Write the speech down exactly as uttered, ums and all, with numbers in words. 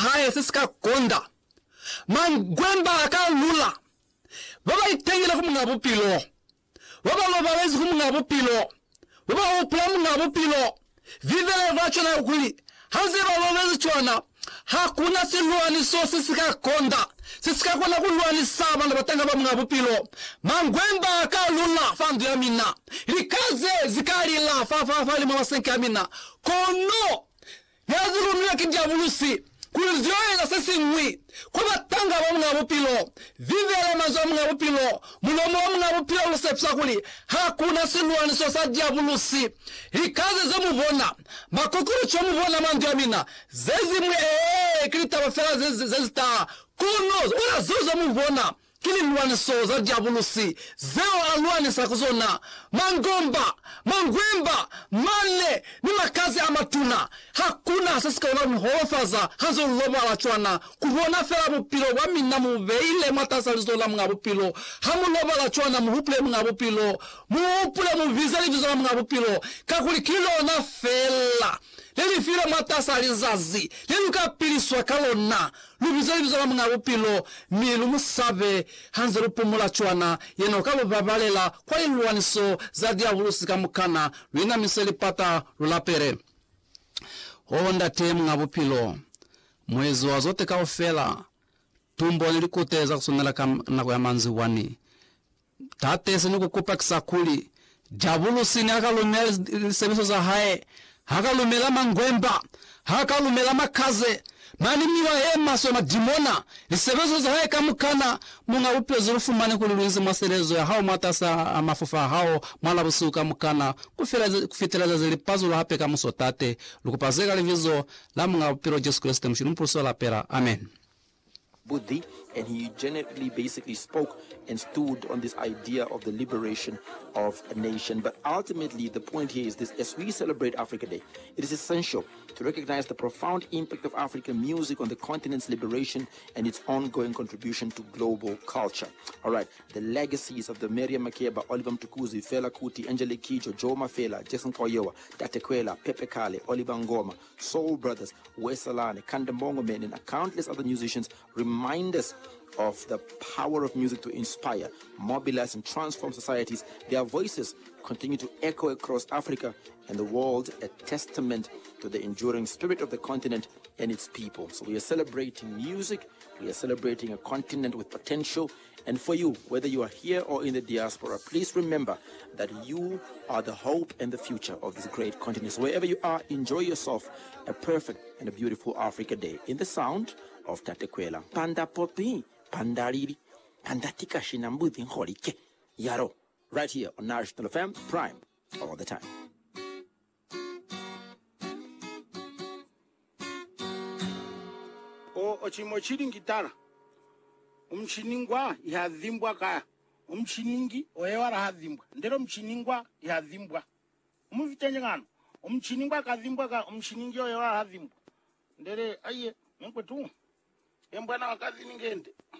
haye sisika konda mangwemba akalula baba itengela kumngabo pilo baba loba wezi kumngabo pilo baba upla mngabo pilo vivele vacho na ukuli hazira wawezi chwana hakuna siluani so sisika konda sisika kwana kuluani saba na batanga ba mngabo pilo mangwemba akalula fandu ya mina likaze zikari la fa fa fa lima wasenke amina kono yazuru mwa kijabulusi kulizioye na sisi mwi kwa batanga ba mngabo pilo vivele mazo mngabo pilo mulomo mngabo pilo lusepsa kuli hakuna siluani so sa diabulusi likaze zamubona makokuru chomubona mandu ya mina zezi mwe ee krita wafela zezi zezi ta kuno ula zozo mubona kili luani so za diabulusi zeo aluani sakuzona mangomba mangwemba mane ni makazi amatuna hakuna sasika wana mhofaza hanzo lobo alachwana kuhona fela mupilo wamina muveile matasa lizola mngabo pilo hamu lobo alachwana muhuple mngabo pilo muhuple muvizali vizola mngabo pilo kakuli kilo na fela leli fila matasa lizazi lelu kapiliswa kalona lubizali bizola mngabo pilo milu musabe hanzo lupumula chwana yeno kalo babalela kwa iluaniso za diabulusi kamukana wina miseli pata lulapere honda te mngabo pilo mwezi wa zote kaofela tumbo nilikuteza kusonela na kwa manzi wani tate sinu kukupa kisakuli diabulusi ni akalumela sebiso za hae hakalumela mangwemba hakalumela makaze mani miwa hema so madimona lisebezo za hae kamukana munga upe zurufu mani kululuizi maselezo ya hao matasa amafufa hao malabusu kamukana kufiteleza zili pazulu hape kamusotate lukupazega livizo la munga upiro Jesu Kristo mshirumpuruso la pera. Amen. Buddhi, and he genuinely basically spoke and stood on this idea of the liberation of a nation. But ultimately, the point here is this: as we celebrate Africa Day, it is essential to recognize the profound impact of African music on the continent's liberation and its ongoing contribution to global culture. All right, the legacies of the Miriam Makeba, Oliver Mtukudzi, Fela Kuti, Angelique Kidjo, Joe Mafela, Jason Koyewa, Tatequela, Pepe Kale, Oliver Ngoma, Soul Brothers, Wesalane, Kanda Bongo Men, and countless other musicians remind us of the power of music to inspire, mobilize, and transform societies. Their voices continue to echo across Africa and the world, a testament to the enduring spirit of the continent and its people. So we are celebrating music, we are celebrating a continent with potential. And for you, whether you are here or in the diaspora, please remember that you are the hope and the future of this great continent. So wherever you are, enjoy yourself a perfect and a beautiful Africa Day in the sound of Tatequela. Panda popi, pandariri, pandatika shinambuthi nholike. Yaro, right here on National F M, Prime, all the time. O ochimochiri ngitara. Umchiningwa ihadhimbwa kaya. Umchiningi oyewara hadhimbwa. Ndero mchiningwa ihadhimbwa. Umuvitenye ngano. Umchiningwa kadhimbwa ka umchiningi oyewara hadhimbwa. Ndere aye mkwetu. Embwana wakazi ningende.